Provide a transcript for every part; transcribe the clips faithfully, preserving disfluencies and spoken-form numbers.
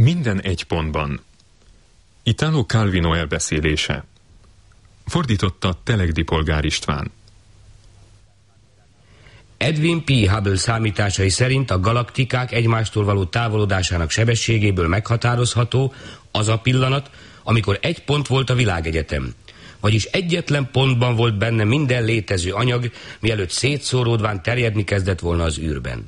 Minden egy pontban. Italo Calvino elbeszélése. Fordította Telegdi Polgár István. Edwin P. Hubble számításai szerint a galaktikák egymástól való távolodásának sebességéből meghatározható az a pillanat, amikor egy pont volt a világegyetem. Vagyis egyetlen pontban volt benne minden létező anyag, mielőtt szétszóródván terjedni kezdett volna az űrben.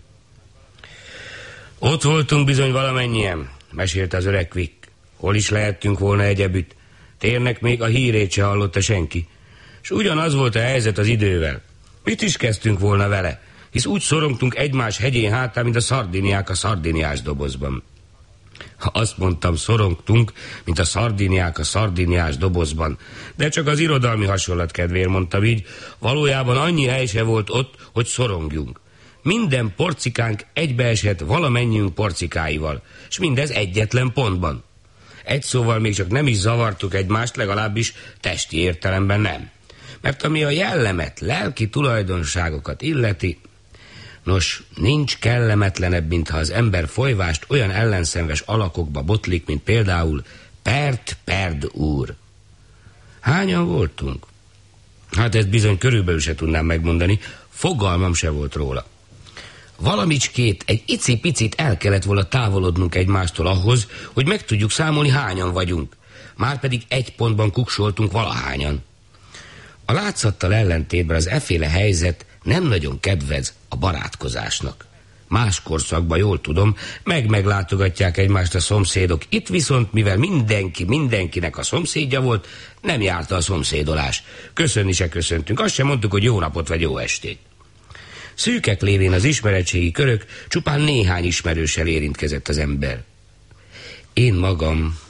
Ott voltunk bizony valamennyien, mesélte az öreg Quick. Hol is lehettünk volna egyebütt? Térnek még a hírét se hallotta senki. És ugyanaz volt a helyzet az idővel. Mit is kezdtünk volna vele? Hisz úgy szorongtunk egymás hegyén hátán, mint a szardiniák a szardiniás dobozban. Ha azt mondtam, szorongtunk, mint a szardiniák a szardiniás dobozban, de csak az irodalmi hasonlat kedvéért mondtam így, valójában annyi hely se volt ott, hogy szorongjunk. Minden porcikánk egybeesett valamennyiünk porcikáival, és mindez egyetlen pontban. Egy szóval még csak nem is zavartuk egymást, legalábbis testi értelemben nem. Mert ami a jellemet, lelki tulajdonságokat illeti, nos, nincs kellemetlenebb, mintha az ember folyvást olyan ellenszenves alakokba botlik, mint például Pert Perd úr. Hányan voltunk? Hát ezt bizony körülbelül se tudnám megmondani, fogalmam se volt róla. Valamicskét, egy icipicit el kellett volna távolodnunk egymástól ahhoz, hogy meg tudjuk számolni, hányan vagyunk. Márpedig egy pontban kuksoltunk valahányan. A látszattal ellentétben az efféle helyzet nem nagyon kedvez a barátkozásnak. Más korszakban, jól tudom, meg-meglátogatják egymást a szomszédok. Itt viszont, mivel mindenki mindenkinek a szomszédja volt, nem járta a szomszédolás. Köszönni se köszöntünk, azt sem mondtuk, hogy jó napot vagy jó estét. Szűkek lévén az ismeretségi körök, csupán néhány ismerőssel érintkezett az ember. Én magam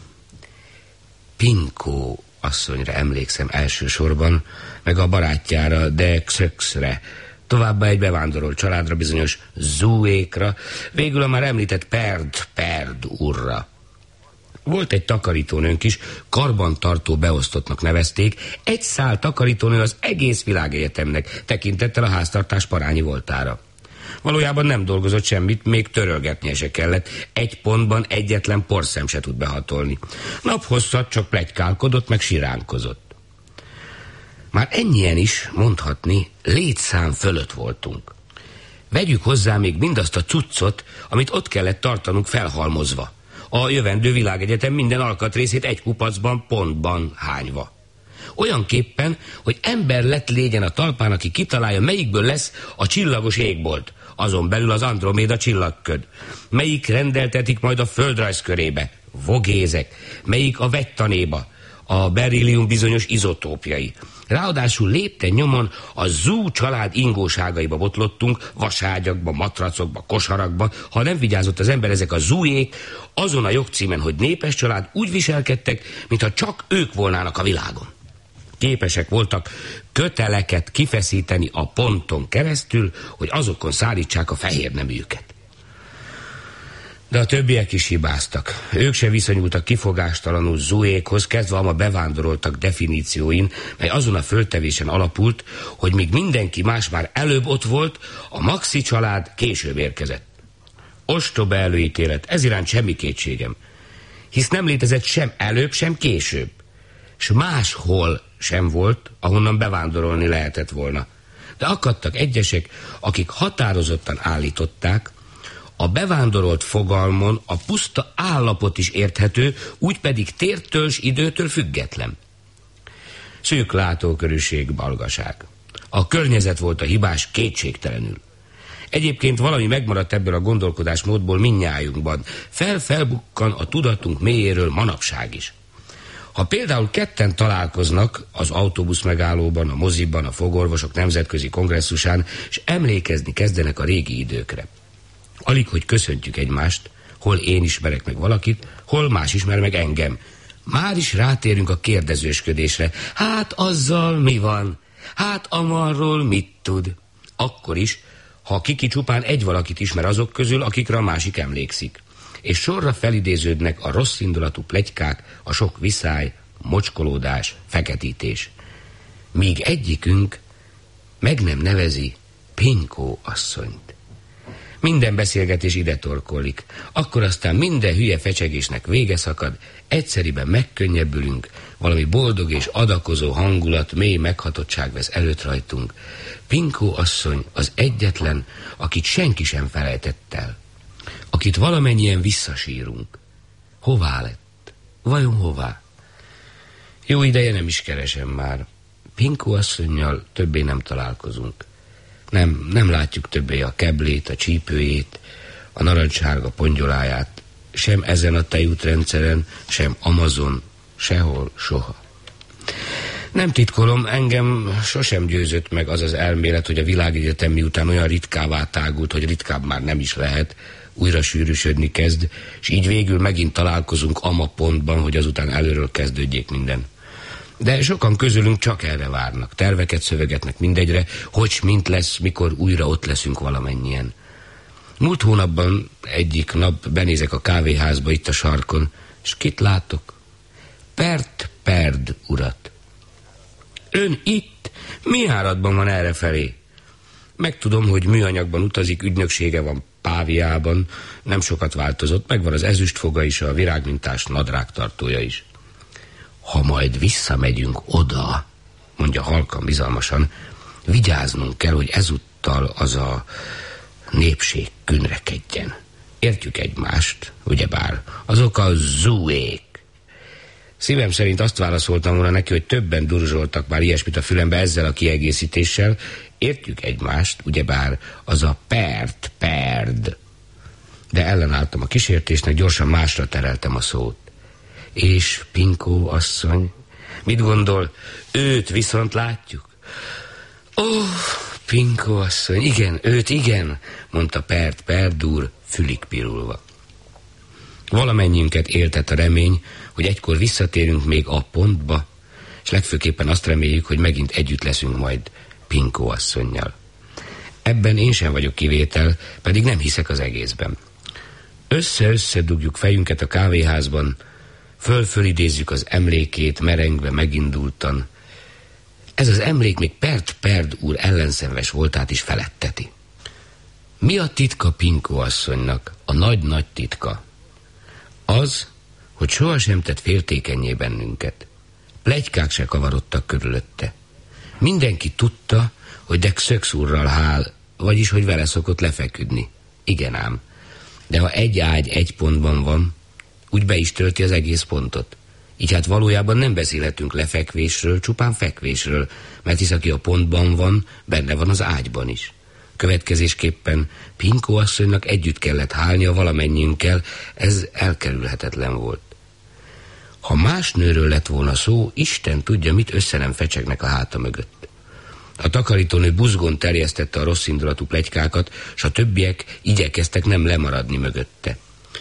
Pinkó asszonyra emlékszem elsősorban, meg a barátjára, de Xöxre, továbbá egy bevándorolt családra, bizonyos Zúékra, végül a már említett Perd Perd úrra. Volt egy takarítónőnk is, karbantartó beosztottnak nevezték, egy szál takarítónő az egész világegyetemnek, tekintettel a háztartás parányi voltára. Valójában nem dolgozott semmit, még törölgetnie se kellett, egy pontban egyetlen porszem se tud behatolni. Naphosszat csak pletykálkodott, meg siránkozott. Már ennyien is, mondhatni, létszám fölött voltunk. Vegyük hozzá még mindazt a cuccot, amit ott kellett tartanunk felhalmozva. A jövendő világegyetem minden alkatrészét egy kupacban, pontban hányva. Olyanképpen, hogy ember lett légyen a talpán, aki kitalálja, melyikből lesz a csillagos égbolt, azon belül az Androméda csillagköd. Melyik rendeltetik majd a földrajz körébe, vogézek, melyik a vegytanéba, a berillium bizonyos izotópjai. Ráadásul lépten nyomon a Zú család ingóságaiba botlottunk, vaságyakba, matracokba, kosarakba. Ha nem vigyázott az ember, ezek a Zújék azon a jogcímen, hogy népes család, úgy viselkedtek, mintha csak ők volnának a világon. Képesek voltak köteleket kifeszíteni a ponton keresztül, hogy azokon szállítsák a fehér neműket. De a többiek is hibáztak. Ők se viszonyultak kifogástalanul Zúékhoz, kezdve a bevándoroltak definícióin, mely azon a föltevésen alapult, hogy míg mindenki más már előbb ott volt, a Maxi család később érkezett. Ostoba előítélet, ez iránt semmi kétségem. Hisz nem létezett sem előbb, sem később. S máshol sem volt, ahonnan bevándorolni lehetett volna. De akadtak egyesek, akik határozottan állították, a bevándorolt fogalmon a puszta állapot is érthető, úgy pedig tértől s időtől független. Szűk látókörűség, balgaság. A környezet volt a hibás kétségtelenül. Egyébként valami megmaradt ebből a gondolkodásmódból mindnyájunkban. Fel-felbukkan a tudatunk mélyéről manapság is. Ha például ketten találkoznak az autóbusz megállóban, a moziban, a fogorvosok nemzetközi kongresszusán, és emlékezni kezdenek a régi időkre. Alig, hogy köszöntjük egymást, hol én ismerek meg valakit, hol más ismer meg engem. Már is rátérünk a kérdezősködésre. Hát azzal mi van? Hát amarról mit tud? Akkor is, ha kiki csupán egy valakit ismer azok közül, akikre a másik emlékszik. És sorra felidéződnek a rossz indulatú pletykák, a sok viszály, mocskolódás, feketítés. Míg egyikünk meg nem nevezi Pinkó asszonyt. Minden beszélgetés ide torkollik. Akkor aztán minden hülye fecsegésnek vége szakad, egyszeriben megkönnyebbülünk, valami boldog és adakozó hangulat, mély meghatottság vesz előtt rajtunk. Pinkó asszony az egyetlen, akit senki sem felejtett el, akit valamennyien visszasírunk. Hová lett? Vajon hová? Jó ideje nem is keresem már. Pinkó asszonnyal többé nem találkozunk. Nem, nem látjuk többé a keblét, a csípőjét, a narancssárga pongyoláját, sem ezen a tejútrendszeren, sem Amazon, sehol, soha. Nem titkolom, engem sosem győzött meg az az elmélet, hogy a világegyetem miután olyan ritkává tágult, hogy ritkább már nem is lehet, újra sűrűsödni kezd, és így végül megint találkozunk ama pontban, hogy azután előről kezdődjék minden. De sokan közülünk csak erre várnak, terveket szövegetnek mindegyre, hogy mint lesz, mikor újra ott leszünk valamennyien. Múlt hónapban egyik nap benézek a kávéházba itt a sarkon, és kit látok? Pert Perd urat. Ön itt? Mi áradban van errefelé? Megtudom, hogy műanyagban utazik, ügynöksége van Páviában, nem sokat változott, megvan az ezüstfoga is, a virágmintás nadrágtartója is. Ha majd visszamegyünk oda, mondja halkan, bizalmasan, vigyáznunk kell, hogy ezúttal az a népség künrekedjen. Értjük egymást, ugyebár, azok a zúék. Szívem szerint azt válaszoltam volna neki, hogy többen durzsoltak már ilyesmit a fülembe ezzel a kiegészítéssel. Értjük egymást, ugyebár, az a pert, perd. De ellenálltam a kísértésnek, gyorsan másra tereltem a szót. És Pinkó asszony, mit gondol, őt viszont látjuk? Ó, Pinkó asszony, igen, őt igen, mondta Pert Perd úr, fülig pirulva. Valamennyiünket éltet a remény, hogy egykor visszatérünk még a pontba, és legfőképpen azt reméljük, hogy megint együtt leszünk majd Pinkó asszonnyal. Ebben én sem vagyok kivétel, pedig nem hiszek az egészben. Össze-össze dugjuk fejünket a kávéházban, föl-föl idézzük az emlékét, merengve megindultan. Ez az emlék még Pert Perd úr ellenszenves voltát is feletteti. Mi a titka Pinkó asszonynak, a nagy-nagy titka? Az, hogy sohasem tett féltékennyé bennünket. Pletykák se kavarodtak körülötte. Mindenki tudta, hogy de Xöx úrral hál, vagyis hogy vele szokott lefeküdni. Igen ám, de ha egy ágy egy pontban van, úgy be is tölti az egész pontot. Így hát valójában nem beszélhetünk lefekvésről, csupán fekvésről, mert hisz aki a pontban van, benne van az ágyban is. Következésképpen Pinkó asszonynak együtt kellett hálnia valamennyiünkkel, ez elkerülhetetlen volt. Ha más nőről lett volna szó, Isten tudja, mit össze nem fecsegnek a háta mögött. A takarítónő buzgón terjesztette a rosszindulatú pletykákat, s a többiek igyekeztek nem lemaradni mögötte.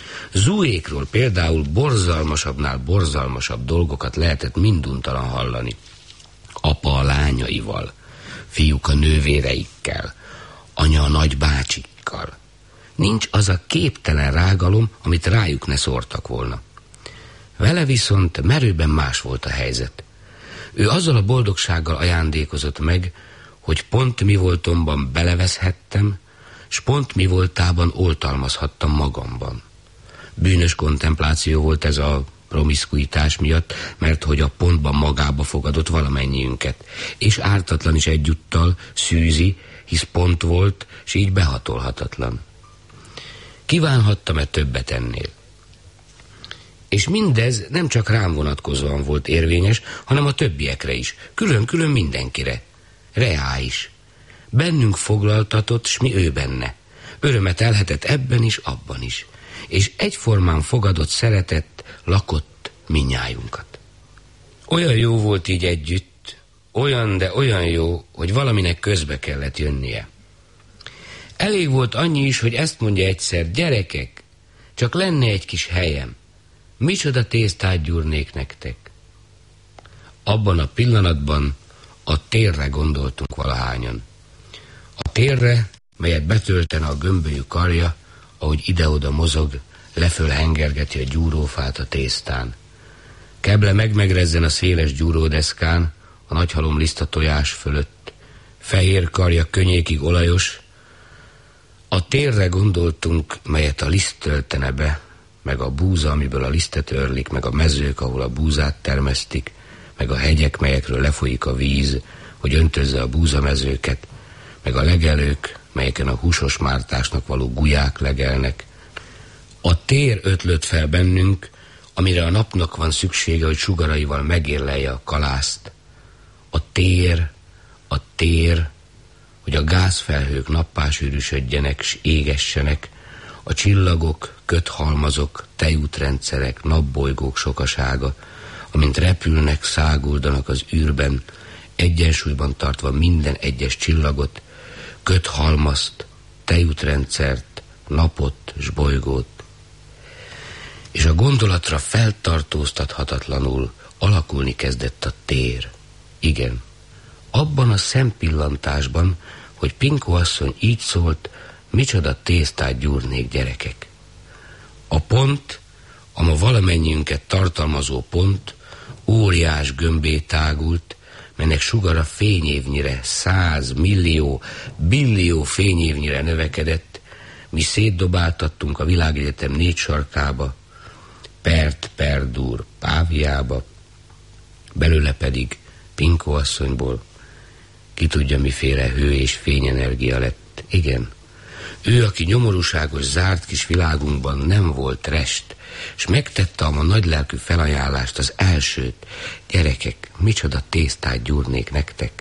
Zúékról például borzalmasabbnál borzalmasabb dolgokat lehetett minduntalan hallani. Apa a lányaival, fiúk a nővéreikkel, anya a nagybácsikkal. Nincs az a képtelen rágalom, amit rájuk ne szórtak volna. Vele viszont merőben más volt a helyzet. Ő azzal a boldogsággal ajándékozott meg, hogy pont mi voltomban beleveszhettem, s pont mi voltában oltalmazhattam magamban. Bűnös kontempláció volt ez a promiszkuitás miatt, mert hogy a pontban magába fogadott valamennyiünket, és ártatlan is egyúttal, szűzi, hisz pont volt, s így behatolhatatlan. Kívánhattam-e többet ennél? És mindez nem csak rám vonatkozóan volt érvényes, hanem a többiekre is, külön-külön mindenkire. Reá is. Bennünk foglaltatott, s mi ő benne. Örömet elhetett ebben is, abban is. És egyformán fogadott szeretet lakott minnyájunkat. Olyan jó volt így együtt, olyan, de olyan jó, hogy valaminek közbe kellett jönnie. Elég volt annyi is, hogy ezt mondja egyszer, gyerekek, csak lenne egy kis helyem. Micsoda tésztát gyúrnék nektek. Abban a pillanatban a térre gondoltunk valahányan. A térre, melyet betöltene a gömbölyű karja, ahogy ide-oda mozog, leföl hengergeti a gyúrófát a tésztán. Keble megmegrezzen a széles gyúródeszkán, a nagyhalom liszta tojás fölött. Fehér karja könnyékig olajos, A térre gondoltunk, melyet a liszt töltene be, meg a búza, amiből a lisztet örlik, meg a mezők, ahol a búzát termesztik, meg a hegyek, melyekről lefolyik a víz, hogy öntözze a búzamezőket, meg a legelők, melyeken a húsos mártásnak való gulyák legelnek. A tér ötlött fel bennünk, amire a napnak van szüksége, hogy sugaraival megérlelje a kalászt. A tér, a tér, hogy a gázfelhők nappá sűrűsödjenek, s égessenek, a csillagok, köthalmazok, tejútrendszerek, napbolygók sokasága, amint repülnek, száguldanak az űrben, egyensúlyban tartva minden egyes csillagot, köthalmazt, tejútrendszert, napot s bolygót. És a gondolatra feltartóztathatatlanul alakulni kezdett a tér. Igen, abban a szempillantásban, hogy Pinkó asszony így szólt, micsoda tésztát gyúrnék, gyerekek. A pont, a ma valamennyiünket tartalmazó pont, óriás gömbé tágult, melynek sugara fényévnyire, száz, millió, billió fényévnyire növekedett, mi szétdobáltattunk a világegyetem négy sarkába, Pert Perdur Páviába, belőle pedig Pinkó asszonyból ki tudja miféle hő és fényenergia lett. Igen, ő, aki nyomorúságos, zárt kis világunkban nem volt rest, és megtette a ma nagylelkű felajánlást, az elsőt. Gyerekek, micsoda tésztát gyúrnék nektek.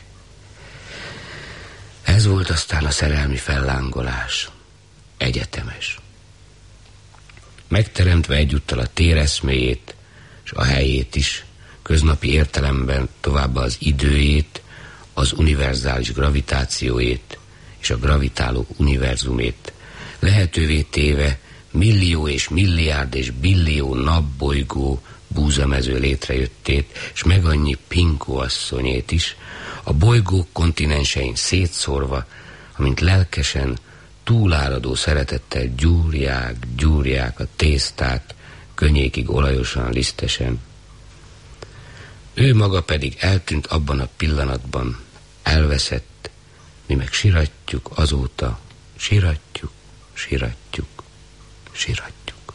Ez volt aztán a szerelmi fellángolás. Egyetemes. Megteremtve egyúttal a tér eszméjét, és a helyét is, köznapi értelemben továbbá az időjét, az univerzális gravitációjét és a gravitáló univerzumét, lehetővé téve millió és milliárd és billió napbolygó búzamező létrejöttét, és meg annyi Pinkó asszonyét is, a bolygók kontinensein szétszórva, amint lelkesen, túláradó szeretettel gyúrják, gyúrják a tésztát, könnyékig olajosan, lisztesen. Ő maga pedig eltűnt abban a pillanatban, elveszett, mi meg siratjuk azóta, siratjuk, siratjuk, siratjuk.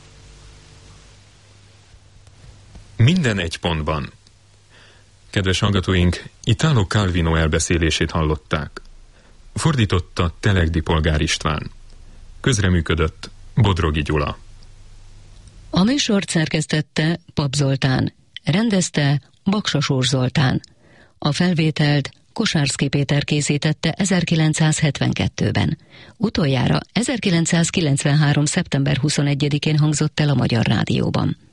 Minden egy pontban. Kedves hallgatóink, Italo Calvino elbeszélését hallották. Fordította Telegdi Polgár István. Közreműködött Bodrogi Gyula. A műsort szerkesztette Pap Zoltán, rendezte Baksas Zoltán. A felvételt Kosárszky Péter készítette ezerkilencszázhetvenkettőben. Utoljára ezerkilencszázkilencvenhárom. szeptember huszonegyedikén hangzott el a Magyar Rádióban.